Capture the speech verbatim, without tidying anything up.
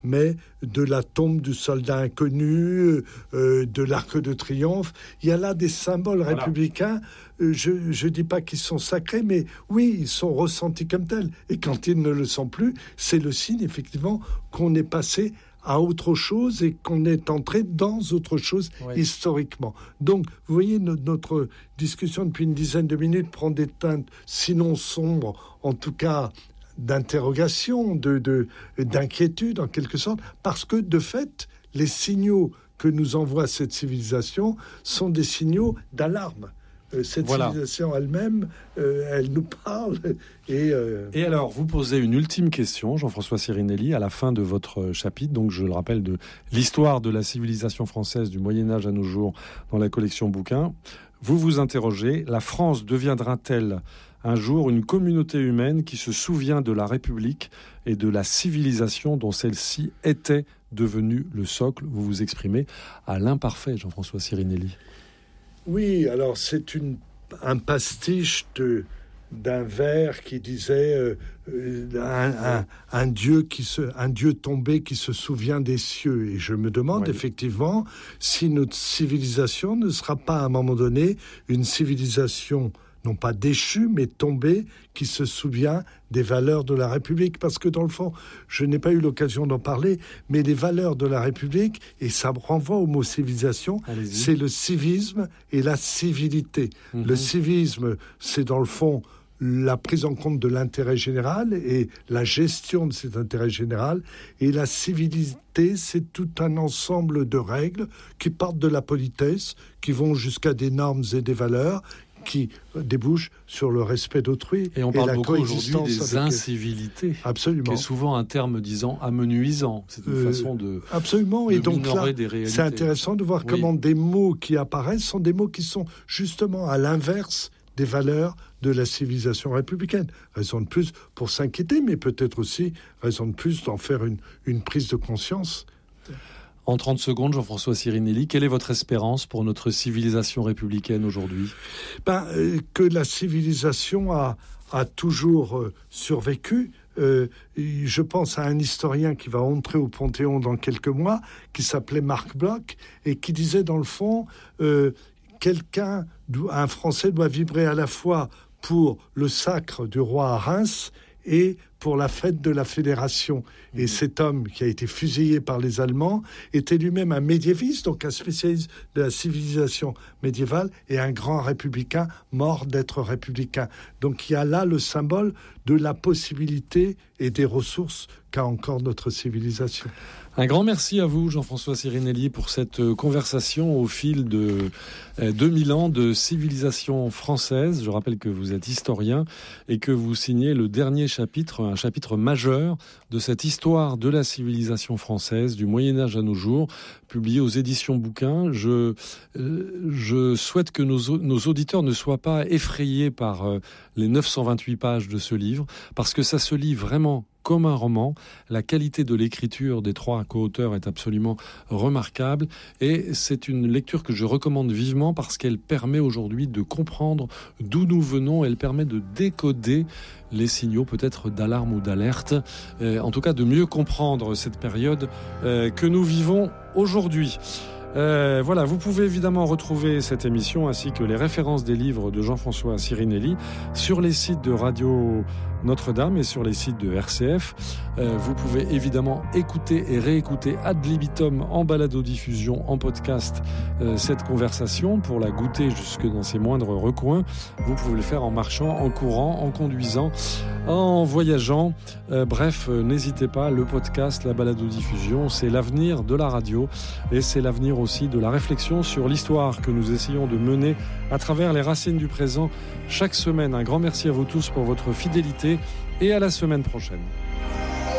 mais de la tombe du soldat inconnu, euh, de l'Arc de Triomphe. Il y a là des symboles voilà. républicains. Euh, je ne dis pas qu'ils sont sacrés, mais oui, ils sont ressentis comme tels. Et quand ils ne le sont plus, c'est le signe, effectivement, qu'on est passé à autre chose et qu'on est entré dans autre chose oui. historiquement. Donc, vous voyez, notre, notre discussion depuis une dizaine de minutes prend des teintes, sinon sombres, en tout cas d'interrogation, de, de, d'inquiétude en quelque sorte, parce que de fait, les signaux que nous envoie cette civilisation sont des signaux d'alarme. Euh, cette voilà. civilisation elle-même, euh, elle nous parle. Et, euh... et alors, vous posez une ultime question, Jean-François Sirinelli, à la fin de votre chapitre, donc je le rappelle, de l'histoire de la civilisation française du Moyen-Âge à nos jours dans la collection bouquins. Vous vous interrogez, la France deviendra-t-elle un jour une communauté humaine qui se souvient de la République et de la civilisation dont celle-ci était devenue le socle? Vous vous exprimez à l'imparfait, Jean-François Sirinelli. Oui, alors c'est une, un pastiche de, d'un vers qui disait euh, un, un, un, dieu qui se, un dieu tombé qui se souvient des cieux. Et je me demande oui. effectivement si notre civilisation ne sera pas à un moment donné une civilisation non pas déchu, mais tombé, qui se souvient des valeurs de la République. Parce que dans le fond, je n'ai pas eu l'occasion d'en parler, mais les valeurs de la République, et ça me renvoie au mot civilisation, Allez-y. c'est le civisme et la civilité. Mmh. Le civisme, c'est dans le fond la prise en compte de l'intérêt général et la gestion de cet intérêt général. Et la civilité, c'est tout un ensemble de règles qui partent de la politesse, qui vont jusqu'à des normes et des valeurs, qui débouche sur le respect d'autrui. Et on parle et la beaucoup aujourd'hui des incivilités. Absolument. Qui est souvent un terme disant amenuisant. C'est une euh, façon de absolument. De et donc là, des réalités. C'est intéressant de voir oui. comment des mots qui apparaissent sont des mots qui sont justement à l'inverse des valeurs de la civilisation républicaine. Raison de plus pour s'inquiéter, mais peut-être aussi raison de plus d'en faire une, une prise de conscience. En trente secondes, Jean-François Sirinelli, quelle est votre espérance pour notre civilisation républicaine aujourd'hui ? Ben, euh, que la civilisation a, a toujours euh, survécu. Euh, je pense à un historien qui va entrer au Panthéon dans quelques mois, qui s'appelait Marc Bloch, et qui disait dans le fond, euh, quelqu'un, un Français doit vibrer à la fois pour le sacre du roi à Reims et pour la fête de la Fédération. Et mmh. cet homme qui a été fusillé par les Allemands était lui-même un médiéviste, donc un spécialiste de la civilisation médiévale et un grand républicain mort d'être républicain. Donc il y a là le symbole de la possibilité et des ressources qu'a encore notre civilisation. Un grand merci à vous, Jean-François Sirinelli, pour cette conversation au fil de deux mille ans de civilisation française. Je rappelle que vous êtes historien et que vous signez le dernier chapitre, un chapitre majeur de cette histoire de la civilisation française, du Moyen-Âge à nos jours, publié aux éditions Bouquins. Je, euh, je souhaite que nos, nos auditeurs ne soient pas effrayés par euh, les neuf cent vingt-huit pages de ce livre, parce que ça se lit vraiment comme un roman. La qualité de l'écriture des trois co-auteurs est absolument remarquable et c'est une lecture que je recommande vivement parce qu'elle permet aujourd'hui de comprendre d'où nous venons. Elle permet de décoder les signaux peut-être d'alarme ou d'alerte, euh, en tout cas de mieux comprendre cette période euh, que nous vivons aujourd'hui. Euh, voilà, vous pouvez évidemment retrouver cette émission ainsi que les références des livres de Jean-François Sirinelli sur les sites de Radio Notre-Dame et sur les sites de R C F. Euh, vous pouvez évidemment écouter et réécouter ad libitum en balado-diffusion, en podcast, euh, cette conversation pour la goûter jusque dans ses moindres recoins. Vous pouvez le faire en marchant, en courant, en conduisant, en voyageant. Euh, bref, euh, n'hésitez pas, le podcast, la balado-diffusion, c'est l'avenir de la radio et c'est l'avenir aussi de la réflexion sur l'histoire que nous essayons de mener à travers les racines du présent chaque semaine. Un grand merci à vous tous pour votre fidélité et à la semaine prochaine.